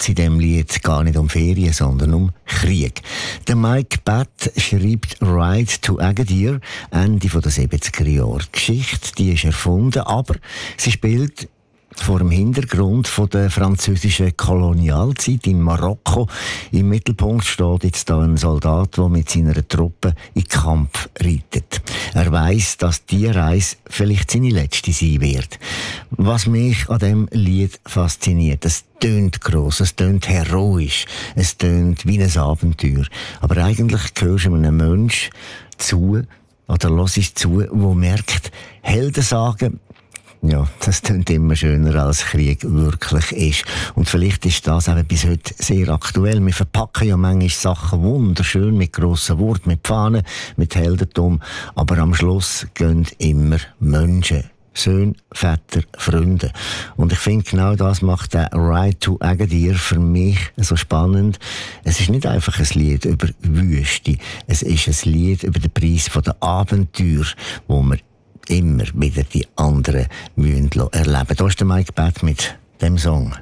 es in diesem Lied gar nicht um Ferien, sondern um Krieg. Der Mike Batt schreibt Ride to Agadir, Ende der 70er Jahre. Die Geschichte, die ist erfunden, aber sie spielt vor dem Hintergrund von der französischen Kolonialzeit in Marokko. Im Mittelpunkt steht jetzt da ein Soldat, der mit seiner Truppe in den Kampf reitet. Er weiss, dass diese Reise vielleicht seine letzte sein wird. Was mich an diesem Lied fasziniert, es tönt gross, es tönt heroisch, es tönt wie ein Abenteuer. Aber eigentlich gehörst du einem Menschen zu, oder hörst zu, der merkt, Helden sagen, ja, das klingt immer schöner, als Krieg wirklich ist. Und vielleicht ist das eben bis heute sehr aktuell. Wir verpacken ja manchmal Sachen wunderschön mit grossen Worten, mit Fahnen, mit Heldentum. Aber am Schluss gehen immer Menschen. Söhne, Väter, Freunde. Und ich finde, genau das macht der Ride to Agadir für mich so spannend. Es ist nicht einfach ein Lied über Wüste. Es ist ein Lied über den Preis der Abenteuer, wo wir immer wieder die anderen erleben müssen. Da ist der Mike Batt mit dem Song.